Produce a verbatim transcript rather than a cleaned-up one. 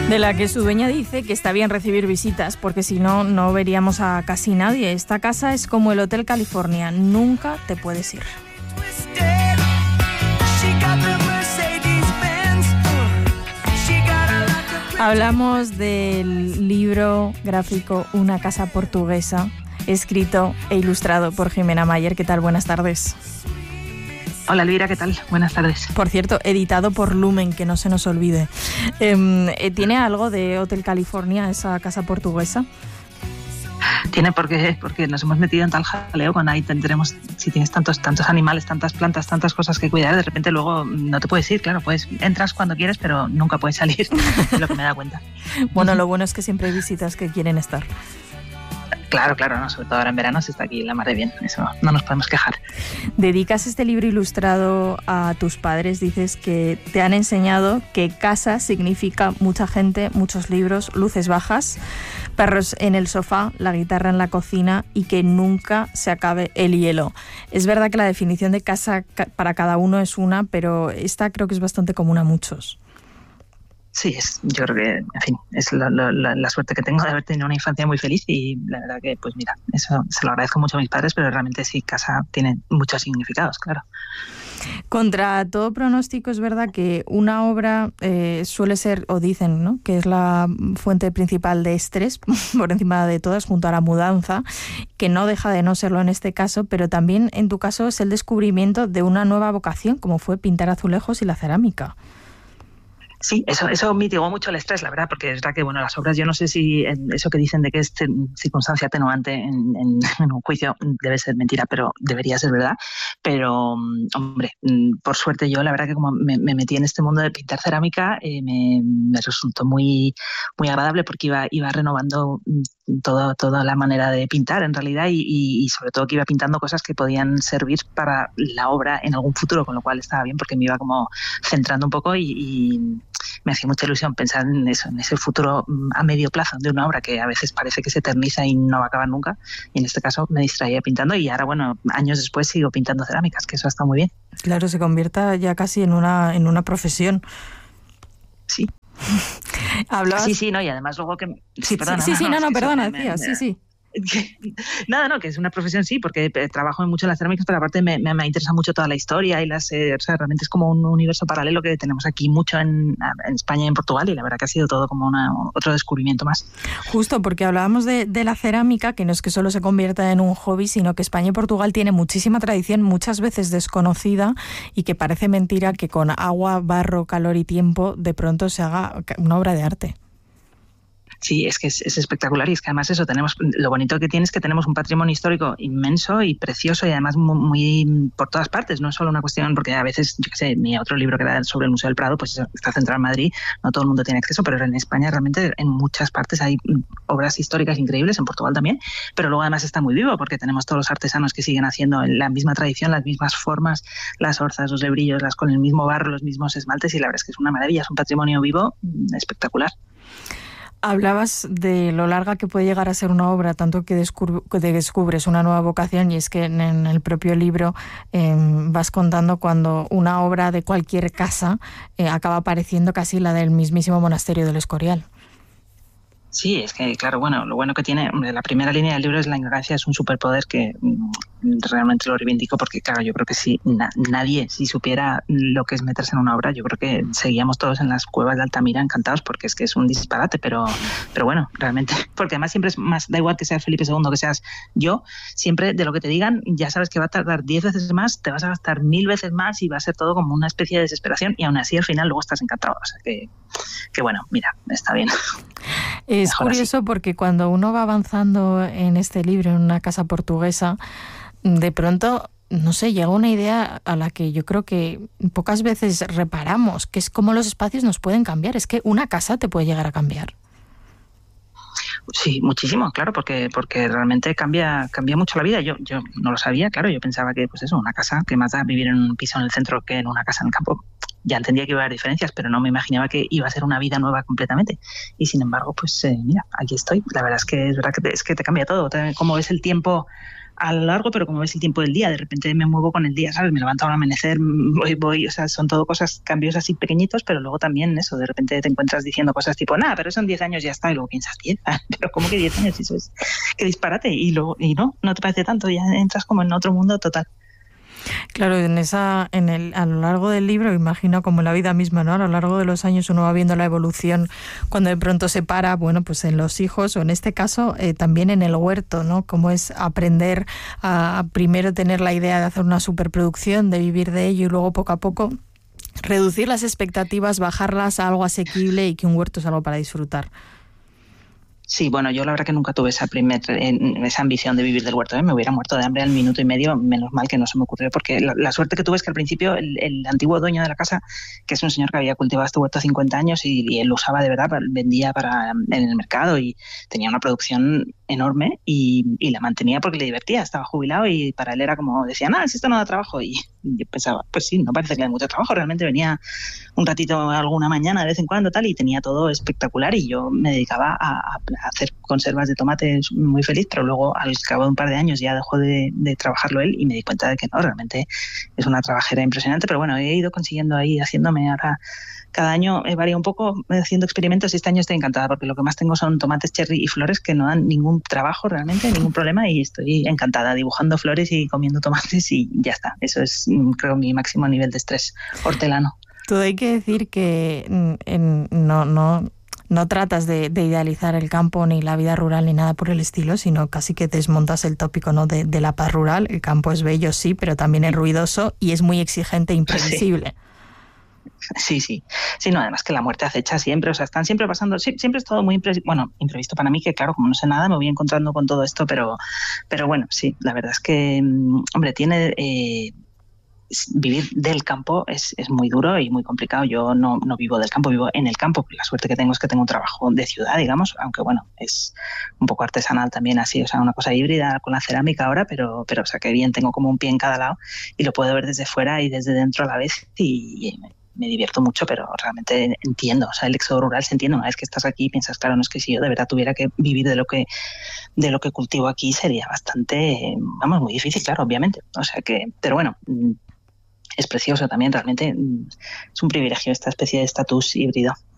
De la que su dueña dice que está bien recibir visitas, porque si no, no veríamos a casi nadie. Esta casa es como el Hotel California, nunca te puedes ir. Hablamos del libro gráfico Una casa portuguesa, escrito e ilustrado por Jimena Mayer. ¿Qué tal? Buenas tardes. Hola Elvira, ¿qué tal? Buenas tardes. Por cierto, editado por Lumen, que no se nos olvide. Eh, ¿Tiene algo de Hotel California esa casa portuguesa? Tiene porque, porque nos hemos metido en tal jaleo con ahí tendremos, si tienes tantos, tantos animales, tantas plantas, tantas cosas que cuidar, de repente luego no te puedes ir, claro, pues entras cuando quieres, pero nunca puedes salir, es lo que me da cuenta. Bueno, lo bueno es que siempre hay visitas que quieren estar. Claro, claro, no, sobre todo ahora en verano se está aquí la mar de bien, eso no nos podemos quejar. Dedicas este libro ilustrado a tus padres, dices que te han enseñado que casa significa mucha gente, muchos libros, luces bajas, perros en el sofá, la guitarra en la cocina y que nunca se acabe el hielo. Es verdad que la definición de casa para cada uno es una, pero esta creo que es bastante común a muchos. Sí, es, yo creo que, en fin, es la, la, la suerte que tengo de haber tenido una infancia muy feliz y la verdad que, pues mira, eso se lo agradezco mucho a mis padres, pero realmente sí, casa tiene muchos significados, claro. Contra todo pronóstico es verdad que una obra eh, suele ser, o dicen, ¿no?, que es la fuente principal de estrés, por encima de todas, junto a la mudanza, que no deja de no serlo en este caso, pero también en tu caso es el descubrimiento de una nueva vocación, como fue pintar azulejos y la cerámica. Sí, eso, eso mitigó mucho el estrés, la verdad, porque es verdad que, bueno, las obras, yo no sé si eso que dicen de que es circunstancia atenuante en, en, en un juicio debe ser mentira, pero debería ser verdad. Pero, hombre, por suerte yo, la verdad que como me, me metí en este mundo de pintar cerámica, eh, me, me resultó muy, muy agradable porque iba, iba renovando todo, toda la manera de pintar, en realidad, y, y, y sobre todo que iba pintando cosas que podían servir para la obra en algún futuro, con lo cual estaba bien porque me iba como centrando un poco y... y me hacía mucha ilusión pensar en eso, en ese futuro a medio plazo de una obra que a veces parece que se eterniza y no va a acabar nunca. Y en este caso me distraía pintando y ahora, bueno, años después sigo pintando cerámicas, que eso ha estado muy bien. Claro, se convierta ya casi en una, en una profesión. Sí. ¿Hablabas? Sí, sí, no, y además luego que... Sí, perdona. Sí, sí, sí, no, no, no perdona, me, decía, me, sí, sí. Nada, no, que es una profesión, sí, porque trabajo mucho en las cerámicas, pero aparte me, me, me interesa mucho toda la historia y las, eh, o sea, realmente es como un universo paralelo que tenemos aquí mucho en, en España y en Portugal y la verdad que ha sido todo como una, otro descubrimiento más. Justo, porque hablábamos de, de la cerámica, que no es que solo se convierta en un hobby, sino que España y Portugal tiene muchísima tradición, muchas veces desconocida y que parece mentira que con agua, barro, calor y tiempo de pronto se haga una obra de arte. Sí, es que es, es espectacular y es que además eso tenemos, lo bonito que tiene es que tenemos un patrimonio histórico inmenso y precioso y además muy, muy por todas partes, no es solo una cuestión, porque a veces, yo qué sé, mi otro libro que era sobre el Museo del Prado, pues está centrado en Madrid, no todo el mundo tiene acceso, pero en España realmente en muchas partes hay obras históricas increíbles, en Portugal también, pero luego además está muy vivo porque tenemos todos los artesanos que siguen haciendo la misma tradición, las mismas formas, las orzas, los lebrillos, las con el mismo barro, los mismos esmaltes y la verdad es que es una maravilla, es un patrimonio vivo espectacular. Hablabas de lo larga que puede llegar a ser una obra, tanto que, descub- que descubres una nueva vocación, y es que en, en el propio libro eh, vas contando cuando una obra de cualquier casa eh, acaba pareciendo casi la del mismísimo monasterio del Escorial. Sí, es que, claro, bueno, lo bueno que tiene, la primera línea del libro es la ignorancia, es un superpoder que realmente lo reivindico porque, claro, yo creo que si na- nadie, si supiera lo que es meterse en una obra, yo creo que seguíamos todos en las cuevas de Altamira encantados porque es que es un disparate, pero, pero bueno, realmente, porque además siempre es más, da igual que seas Felipe segundo, que seas yo, siempre de lo que te digan ya sabes que va a tardar diez veces más, te vas a gastar mil veces más y va a ser todo como una especie de desesperación y aún así al final luego estás encantado, o sea que, que bueno, mira, está bien. Es Mejor curioso así. Porque cuando uno va avanzando en este libro, en una casa portuguesa, de pronto, no sé, llega una idea a la que yo creo que pocas veces reparamos, que es cómo los espacios nos pueden cambiar. Es que una casa te puede llegar a cambiar. Sí, muchísimo, claro, porque porque realmente cambia cambia mucho la vida. Yo yo no lo sabía, claro, yo pensaba que pues eso, una casa, que más da vivir en un piso en el centro que en una casa en el campo. Ya entendía que iba a haber diferencias, pero no me imaginaba que iba a ser una vida nueva completamente. Y sin embargo, pues eh, mira, aquí estoy. La verdad es que es verdad que te, es que te cambia todo. Te, cómo ves el tiempo a lo largo, pero como ves el tiempo del día, de repente me muevo con el día, ¿sabes? Me levanto al amanecer, voy, voy, o sea, son todo cosas, cambios así pequeñitos, pero luego también eso, de repente te encuentras diciendo cosas tipo, nada, pero son diez años ya está, y luego piensas, diez, pero ¿cómo que diez años? Eso es, qué disparate, y luego, y no, no te parece tanto, ya entras como en otro mundo total. Claro, en esa, en el, a lo largo del libro, imagino como en la vida misma, ¿no? A lo largo de los años uno va viendo la evolución cuando de pronto se para, bueno, pues en los hijos o en este caso eh, también en el huerto, ¿no? Cómo es aprender a, a primero tener la idea de hacer una superproducción, de vivir de ello y luego poco a poco reducir las expectativas, bajarlas a algo asequible y que un huerto es algo para disfrutar. Sí, bueno, yo la verdad que nunca tuve esa primer, esa ambición de vivir del huerto, ¿eh? Me hubiera muerto de hambre al minuto y medio, menos mal que no se me ocurrió, porque la, la suerte que tuve es que al principio el, el antiguo dueño de la casa, que es un señor que había cultivado este huerto cincuenta años y, y él lo usaba de verdad, vendía para en el mercado y tenía una producción enorme y, y la mantenía porque le divertía, estaba jubilado y para él era como, decía, nada, si esto no da trabajo, y yo pensaba, pues sí, no parece que haya mucho trabajo, realmente venía un ratito alguna mañana de vez en cuando tal y tenía todo espectacular y yo me dedicaba a, a hacer conservas de tomates muy feliz, pero luego al cabo de un par de años ya dejó de, de trabajarlo él y me di cuenta de que no, realmente es una trabajera impresionante, pero bueno, he ido consiguiendo ahí, haciéndome ahora, cada año he variado un poco haciendo experimentos y este año estoy encantada porque lo que más tengo son tomates cherry y flores que no dan ningún trabajo realmente, ningún problema y estoy encantada dibujando flores y comiendo tomates y ya está, eso es creo mi máximo nivel de estrés hortelano. Todo hay que decir que en, no, no, no tratas de, de idealizar el campo ni la vida rural ni nada por el estilo, sino casi que desmontas el tópico, ¿no? de, de la paz rural. El campo es bello, sí, pero también es ruidoso y es muy exigente e imprevisible. Sí, sí. Sí, no, además que la muerte acecha siempre, o sea, están siempre pasando, sí, siempre es todo muy imprevisto, bueno, imprevisto para mí, que claro, como no sé nada, me voy encontrando con todo esto, pero, pero bueno, sí, la verdad es que, hombre, tiene... Eh, vivir del campo es, es muy duro y muy complicado. Yo no, no vivo del campo, vivo en el campo. La suerte que tengo es que tengo un trabajo de ciudad, digamos, aunque bueno, es un poco artesanal también así, o sea, una cosa híbrida con la cerámica ahora, pero, pero o sea, que bien, tengo como un pie en cada lado y lo puedo ver desde fuera y desde dentro a la vez y, y me divierto mucho, pero realmente entiendo, o sea, el éxodo rural se entiende. Una vez que estás aquí y piensas, claro, no es que si yo de verdad tuviera que vivir de lo que de lo que cultivo aquí sería bastante, vamos, muy difícil, claro, obviamente. O sea que, pero bueno, es precioso también, realmente es un privilegio esta especie de estatus híbrido.